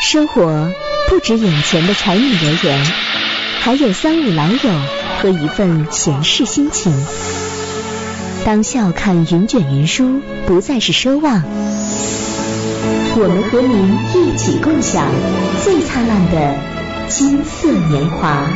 生活不止眼前的柴米油盐，还有三五老友和一份闲适心情。当笑看云卷云舒不再是奢望，我们和您一起共享最灿烂的金色年华。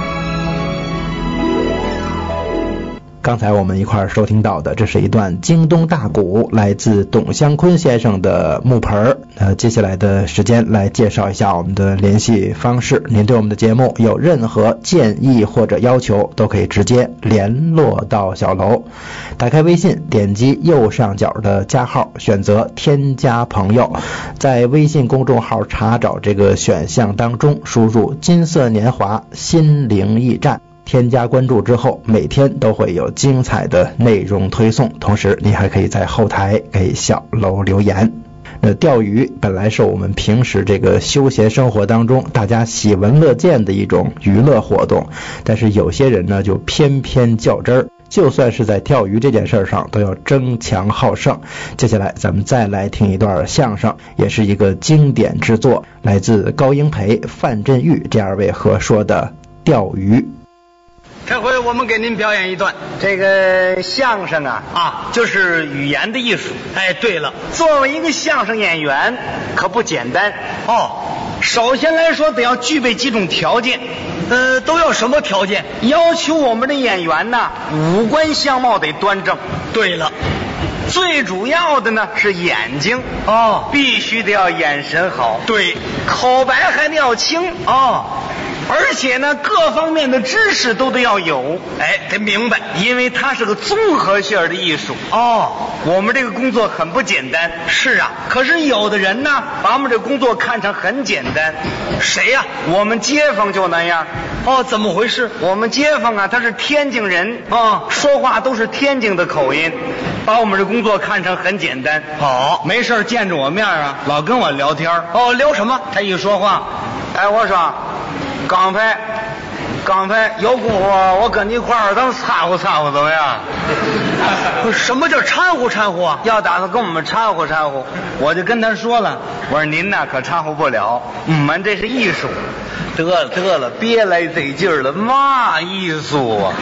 刚才我们一块儿收听到的，这是一段京东大鼓，来自董湘坤先生的木盆儿。接下来的时间来介绍一下我们的联系方式。您对我们的节目有任何建议或者要求，都可以直接联络到小楼。打开微信，点击右上角的加号，选择添加朋友，在微信公众号查找这个选项当中输入金色年华心灵驿站，添加关注之后，每天都会有精彩的内容推送，同时你还可以在后台给小楼留言。钓鱼本来是我们平时这个休闲生活当中大家喜闻乐见的一种娱乐活动，但是有些人呢就偏偏较真儿，就算是在钓鱼这件事上都要争强好胜。接下来咱们再来听一段相声，也是一个经典之作，来自高英培、范振钰这二位合说的钓鱼。 这回我们给您表演一段这个相声啊， 就是语言的艺术。哎，对了， 作为一个相声演员可不简单哦。 首先来说得要具备几种条件。 都要什么条件？ 要求我们的演员呢，五官相貌得端正。 对了， 最主要的呢是眼睛必须得要眼神好。 对， 口白还得要清而且呢，各方面的知识都得要有， 得明白， 因为它是个综合性的艺术。我们这个工作很不简单。 是啊， 可是有的人呢，把我们这工作看成很简单。 谁呀？ 我们街坊就那样。 怎么回事？ 我们街坊啊，他是天津人说话都是天津的口音，把我们这工作看成很简单。 好， 没事见着我面啊，老跟我聊天。 聊什么？ 他一说话，我说。刚才有功夫我跟你一块儿咱掺和掺和怎么样？ 什么叫掺和掺和啊？ 要打算跟我们掺和掺和，我就跟他说了，我说您呐可掺和不了，我们这是艺术。得了，别来这劲儿了，嘛艺术啊？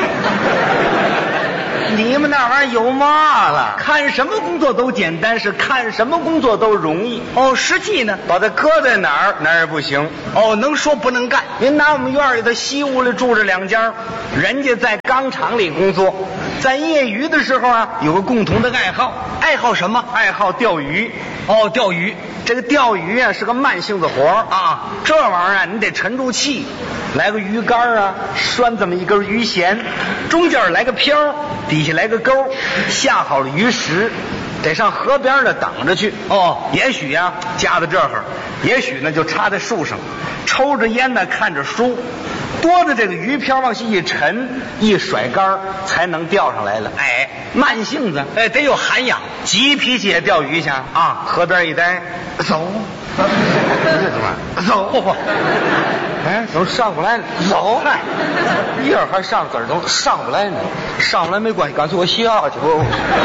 你们那玩意儿有嘛了？看什么工作都简单，是看什么工作都容易。 实际呢， 把它搁在哪儿哪儿也不行。 能说不能干。 您拿我们院里的西屋里住着两家，人家在钢厂里工作，在业余的时候啊，有个共同的爱好。 爱好什么？ 爱好钓鱼。 钓鱼。 这个钓鱼啊是个慢性子活啊，这玩意儿啊你得沉住气，来个鱼竿啊，拴这么一根鱼弦，中间来个漂，底下来个钩，下好了鱼食，得上河边呢等着去。也许呀夹在这儿，也许呢就插在树上，抽着烟呢看着书，多着这个鱼漂往下一沉，一甩竿才能钓上来了。慢性子， 得有涵养。 急脾气也钓鱼去啊，河边一待，走，走，怎么上不来呢？走，一会儿还上字儿都上不来呢，上不来没关系，干脆我下去不？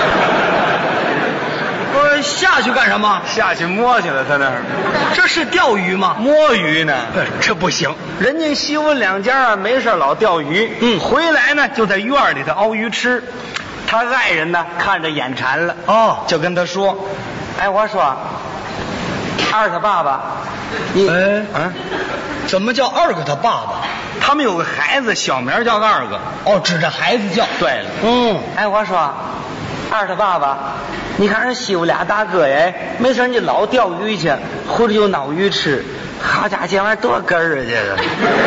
我下去干什么？ 下去摸去了，他那儿。 这是钓鱼吗？ 摸鱼呢？ 这不行。 人家西屋两家啊，没事老钓鱼，回来呢就在院里头熬鱼吃。他爱人呢看着眼馋了，就跟他说：“我说，二他爸爸，你怎么叫二个他爸爸？ 他们有个孩子，小名叫二个。 指着孩子叫。 对了，我说，二他爸爸，你看人西屋俩大哥没事你老钓鱼去，回来就捞鱼吃，好家伙，这玩意儿多根儿啊，这个。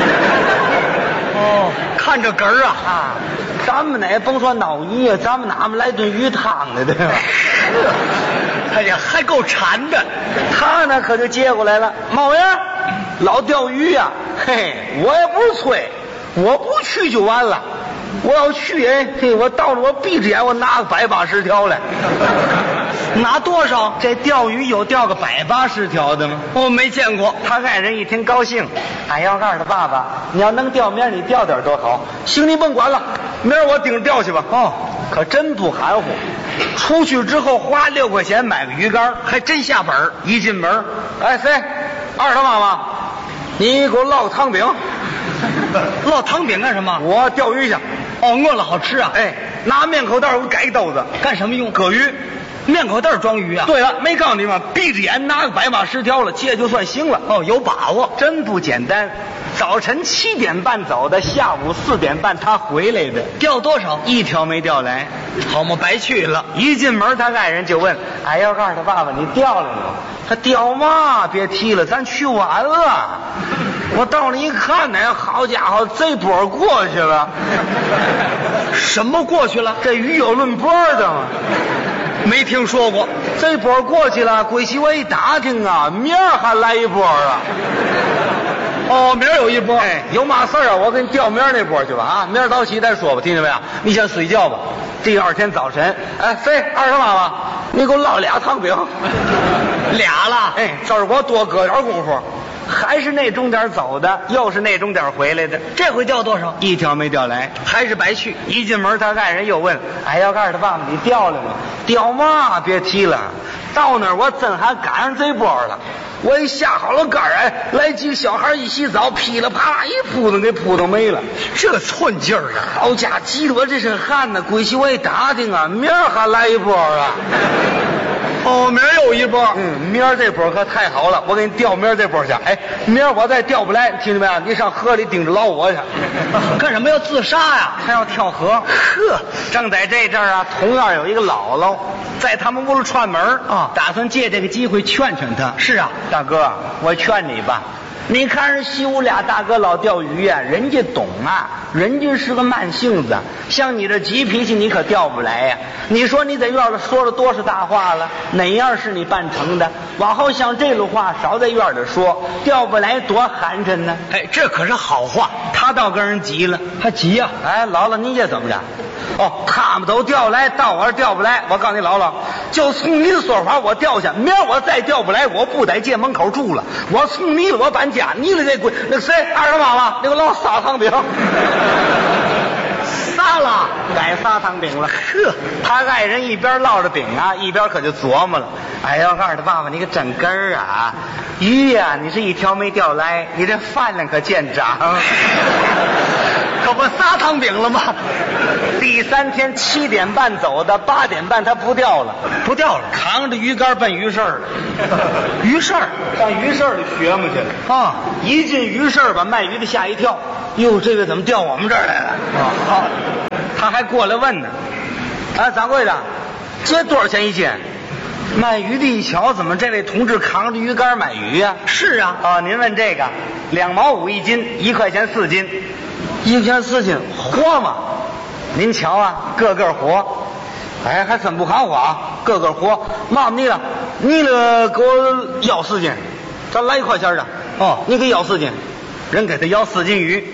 看着根儿啊，咱们呢甭说捞鱼啊，咱们哪么来顿鱼汤的，对吧？ 哎呀，还够馋的。 他呢可就接过来了，猫呀，老钓鱼呀，我也不是催，我不去就完了。我要去我到了我闭着眼我拿个180条来。 拿多少？ 这钓鱼有钓个180条的吗？ 没见过。 他爱人一听高兴，要告诉他爸爸，你要能钓，明儿你钓点多好。行，你甭管了，明儿我盯着钓去吧。可真不含糊。出去之后花6块钱买个鱼竿， 还真下本。 一进门，谁？二他妈妈， 你给我烙汤饼。 烙汤饼干什么？ 我钓鱼去。 哦，饿了好吃啊。 哎，拿面口袋给我改一兜子， 干什么用？ 搁鱼。 面口袋装鱼啊？ 对了，没告诉你吗？闭着眼拿个100把10条了，这就算行了。 哦，有把握。 真不简单。早晨7点半走的，下午4点半他回来的。 钓多少？ 一条没钓来。 好嘛，白去了。 一进门，他爱人就问：“哎，要告诉他爸爸，你钓来了？”他钓嘛，别提了，咱去晚了。我到那一看呢，好家伙，这波过去了。 什么过去了？ 这鱼有论波的吗？ 没听说过。 这波过去了，归西我一打听啊，明儿还来一波啊。 哦，明儿有一波。 哎，有嘛事儿啊？我给你调明儿那波去吧啊！明儿早起再说吧，听见没有？你先睡觉吧。第二天早晨，哎，谁？二婶妈妈，你给我烙俩汤饼。 俩了？ 哎，这儿我多搁点功夫。还是那钟点走的，又是那钟点回来的。 这回钓多少？ 一条没钓来， 还是白去。 一进门，他爱人又问：“哎，要告诉他爸爸，你钓来吗？”钓嘛，别提了。到那儿我真还赶上这波了。我一下好了杆儿，哎，来几个小孩一洗澡，噼里啪啦一扑腾给扑腾没了。 这寸劲儿啊！ 好家伙，急得我这身汗呢。归去我一打听啊，明儿还来一波啊。 哦，明儿有一波。 明儿这波可太好了，我给你调明儿这波去。哎，明儿我再调不来，听见没有？你上河里盯着捞我去。 干什么要自杀呀？ 他要跳河。呵，正在这阵儿啊，同样有一个姥姥在他们屋里串门啊，打算借这个机会劝劝他。 是啊， 大哥，我劝你吧。你看人西屋俩大哥老钓鱼呀，人家懂啊，人家是个慢性子，像你这急脾气你可钓不来呀。你说你在院里说了多少大话了，哪样是你办成的？往后像这种话少在院里说，钓不来多寒碜呢。 哎，这可是好话。 他倒跟人急了， 他急呀。 哎，姥姥你这怎么着？哦，他们都钓来，到我这钓不来。我告诉你姥姥，就从你的说法我钓下，明儿我再钓不来，我不在街门口住了，我从你了我搬家，你了这鬼那谁二婶妈妈那个老撒汤饼。撒了，该撒汤饼了。呵，他爱人一边烙着饼啊，一边可就琢磨了。哎呀，我告诉他爸爸，你可真根儿啊！鱼呀，你是一条没钓来，你这饭量可见长。 可不撒汤饼了吗？ 第3天7点半走的，8点半他不钓了， 不钓了， 扛着鱼竿奔鱼市了。 鱼市上鱼市里学摸去了啊！ 一进鱼市把卖鱼的吓一跳，哟，这个怎么调我们这儿来了？好，他还过来问呢。啊，掌柜的，这多少钱一斤？卖鱼的一瞧，怎么这位同志扛着鱼竿买鱼呀？ 是啊。 哦，您问这个，2毛5一斤，1块钱4斤，1块钱4斤，活吗？您瞧啊，个个活。哎，还真不含花，个个活。妈妈，你了给我要4斤，咱来1块钱的。哦，你给要4斤，人给他要4斤鱼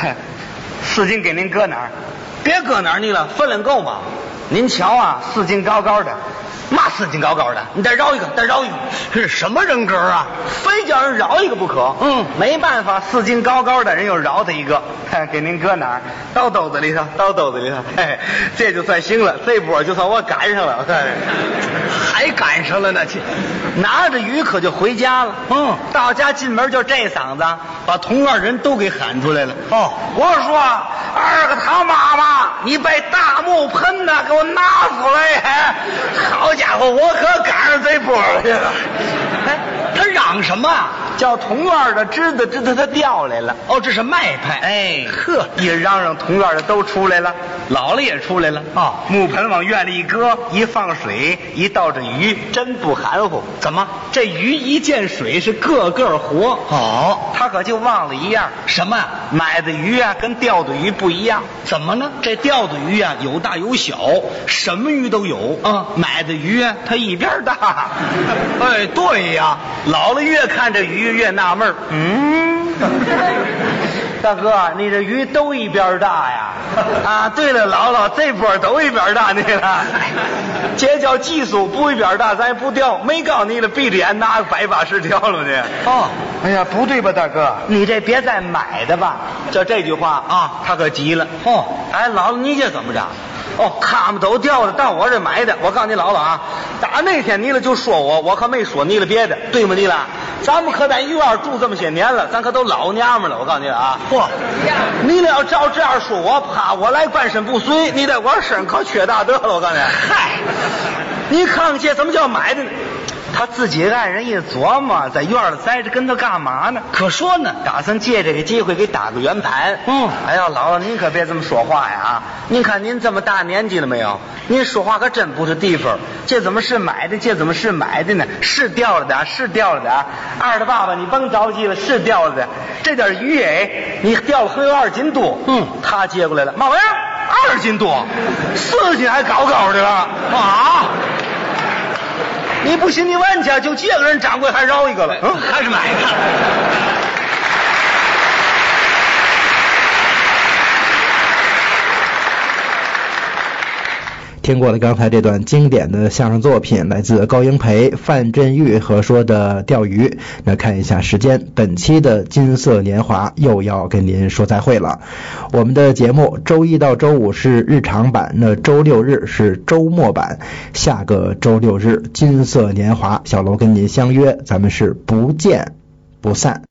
，4斤给您搁哪儿？别搁哪儿你了，分量够吗？您瞧啊，4斤高高的。嘛4斤高高的，你再饶一个，再饶一个， 是什么人格啊？ 非叫人饶一个不可。没办法，4斤高高的人又饶他一个，给您搁哪儿？到兜子里头，到兜子里头。嘿，这就算行了，这波就算我赶上了。 还赶上了呢， 拿着鱼可就回家了。到家进门就这嗓子，把同院人都给喊出来了。 哦， 我说二个他妈妈，你把大木盆呐给我拿出来！好家伙，我可赶上这波去了。 哎，他嚷什么啊？ 叫同院的知道他调来了。 哦，这是卖派。 哎呵，一嚷嚷，同院的都出来了，姥姥也出来了。木盆往院里一搁，一放水，一倒着鱼，真不含糊。 怎么？ 这鱼一见水是个个活。 哦， 他可就忘了一样。 什么？ 买的鱼啊跟钓的鱼不一样。 怎么呢？ 这钓的鱼啊有大有小，什么鱼都有。买的鱼啊它一边大。 哎，对呀， 姥姥越看这鱼越纳闷。大哥，你这鱼都一边大呀？啊，对了，姥姥，这波都一边大你了。这叫技术，不一边大咱也不钓。没告诉你了，闭着眼拿100把10条了呢。哎呀，不对吧，大哥？你这别再买的吧？就这句话啊，他可急了。哎，姥姥，你这怎么着？ 哦，他们都掉的，到我这买的。我告诉你姥姥啊，打那天你了就说我可没说你了别的，对吗你了？咱们可在医院住这么些年了，咱可都老娘们了。我告诉你啊，嚯，你了要照这样说我，怕我来半身不遂，你在我身可缺大德了。我告诉你，嗨，你看看这怎么叫买的呢？他自己爱人一琢磨，在院里栽着跟他干嘛呢？ 可说呢， 打算借这个机会给打个圆盘。哎呀，姥姥您可别这么说话呀！您看您这么大年纪了没有？您说话可真不是地方。这怎么是买的？这怎么是买的呢？是掉了的，是掉了的。二的爸爸，你甭着急了，是掉了的。这点鱼哎，你掉了还有2斤多。他接过来了，嘛玩意儿？2斤多，4斤还高高的了啊！你不信你问去，就这个人掌柜还饶一个了， 还是买的。 听过了刚才这段经典的相声作品，来自高英培、范振钰合说的钓鱼。那看一下时间，本期的金色年华又要跟您说再会了。我们的节目周一到周五是日常版，那周六日是周末版。下个周六日金色年华，小楼跟您相约，咱们是不见不散。